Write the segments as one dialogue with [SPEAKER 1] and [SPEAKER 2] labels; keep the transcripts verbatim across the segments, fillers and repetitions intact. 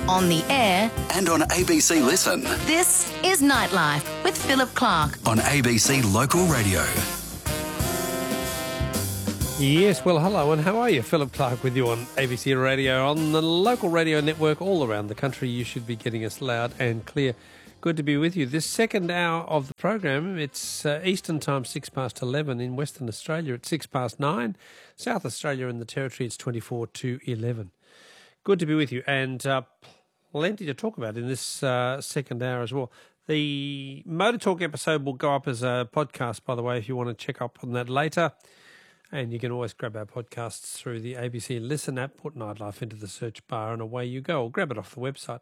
[SPEAKER 1] on the air
[SPEAKER 2] and on A B C Listen.
[SPEAKER 1] This is Nightlife with Philip Clark
[SPEAKER 2] on A B C Local Radio.
[SPEAKER 3] Yes, well, hello, and how are you? Philip Clark with you on A B C Radio, on the local radio network all around the country. You should be getting us loud and clear. Good to be with you. This second hour of the program, it's uh, Eastern Time, six past eleven. In Western Australia, it's six past nine. South Australia and the Territory, it's twenty-four to eleven. Good to be with you, and uh, plenty to talk about in this uh, second hour as well. The Motor Talk episode will go up as a podcast, by the way, if you want to check up on that later. And you can always grab our podcasts through the A B C Listen app, put Nightlife into the search bar, and away you go. Or grab it off the website,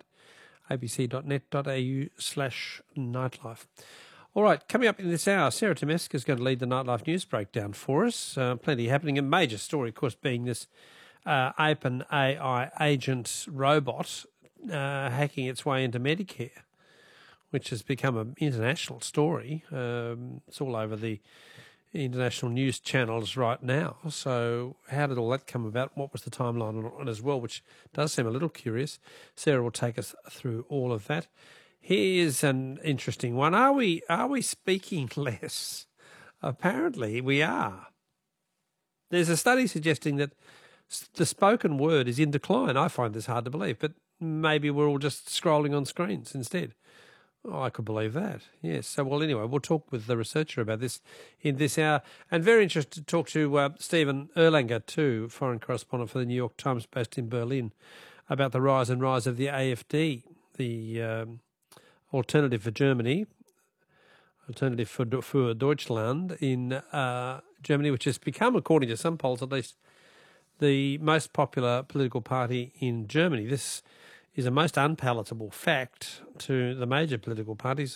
[SPEAKER 3] abc.net.au slash nightlife. All right, coming up in this hour, Sarah Tomeska is going to lead the Nightlife News Breakdown for us. Uh, plenty happening. A major story, of course, being this uh, OpenAI agent robot uh, hacking its way into Medicare, which has become an international story. Um, it's all over the international news channels right now. So how did all that come about? What was the timeline on it as well, which does seem a little curious. Sarah will take us through all of that. Here's an interesting one. Are we are we speaking less? Apparently we are. There's a study suggesting that the spoken word is in decline. I find this hard to believe, but maybe we're all just scrolling on screens instead. Oh, I could believe that. Yes. So, well, anyway, we'll talk with the researcher about this in this hour. And very interested to talk to uh, Stephen Erlanger too, foreign correspondent for the New York Times based in Berlin, about the rise and rise of the A F D, the um, Alternative for Germany, Alternative for, for Deutschland in uh, Germany, which has become, according to some polls at least, the most popular political party in Germany. This is a most unpalatable fact to the major political parties.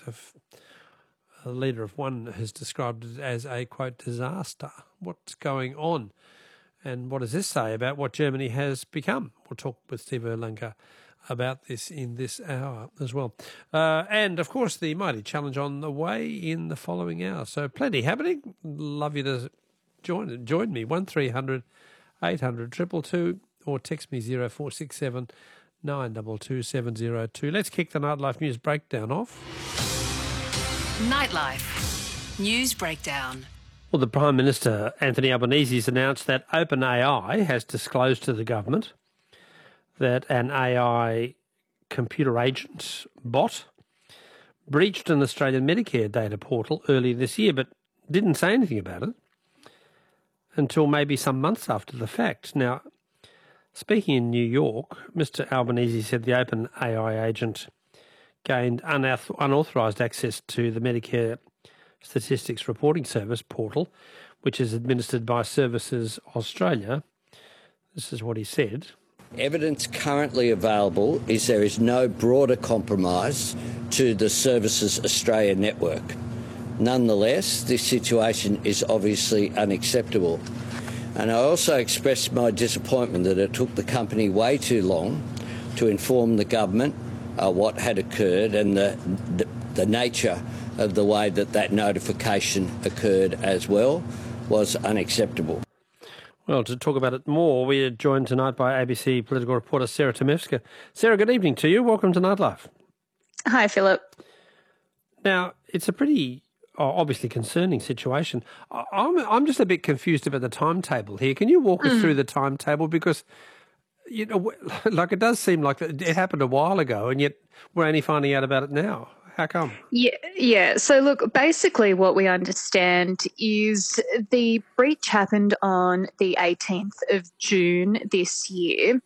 [SPEAKER 3] A leader of one has described it as a, quote, disaster. What's going on? And what does this say about what Germany has become? We'll talk with Steve Erlanger about this in this hour as well. Uh, and, of course, the Mighty Challenge on the way in the following hour. So plenty happening. Love you to join, join me, one three hundred eight hundred two two two, or text me zero four six seven nine two two seven zero two. Let's kick the Nightlife News Breakdown off.
[SPEAKER 1] Nightlife News Breakdown.
[SPEAKER 3] Well, the Prime Minister, Anthony Albanese, has announced that OpenAI has disclosed to the government that an A I computer agent bot breached an Australian Medicare data portal earlier this year, but didn't say anything about it until maybe some months after the fact. Now, speaking in New York, Mister Albanese said the OpenAI agent gained unath- unauthorised access to the Medicare Statistics Reporting Service portal, which is administered by Services Australia. This is what he said.
[SPEAKER 4] Evidence currently available is there is no broader compromise to the Services Australia network. Nonetheless, this situation is obviously unacceptable. And I also expressed my disappointment that it took the company way too long to inform the government uh, what had occurred and the, the, the nature of the way that that notification occurred as well was unacceptable.
[SPEAKER 3] Well, to talk about it more, we are joined tonight by A B C political reporter Sarah Tomeska. Sarah, good evening to you. Welcome to Nightlife.
[SPEAKER 5] Hi, Philip.
[SPEAKER 3] Now, it's a pretty oh, obviously concerning situation. I- I'm I'm just a bit confused about the timetable here. Can you walk us mm. through the timetable? Because, you know, like it does seem like it happened a while ago, and yet we're only finding out about it now. How come?
[SPEAKER 5] Yeah, yeah. So look, basically what we understand is the breach happened on the eighteenth of June this year.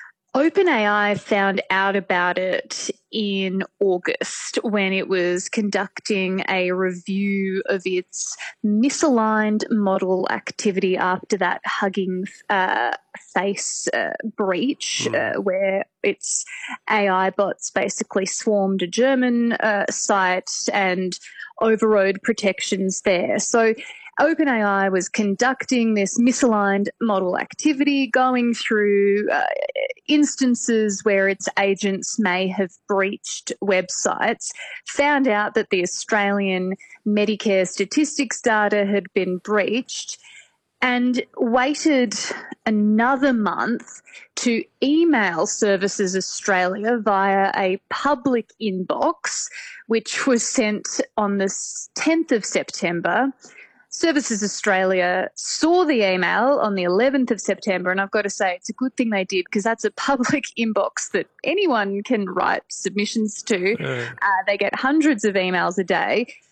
[SPEAKER 5] OpenAI found out about it in August when it was conducting a review of its misaligned model activity after that Hugging uh, Face uh, breach, mm. uh, where its A I bots basically swarmed a German uh, site and overrode protections there. So OpenAI was conducting this misaligned model activity, going through uh, instances where its agents may have breached websites, found out that the Australian Medicare statistics data had been breached, and waited another month to email Services Australia via a public inbox, which was sent on the tenth of September. Services Australia saw the email on the eleventh of September, and I've got to say it's a good thing they did, because that's a public inbox that anyone can write submissions to.
[SPEAKER 3] Uh.
[SPEAKER 5] Uh, they get hundreds of emails a day.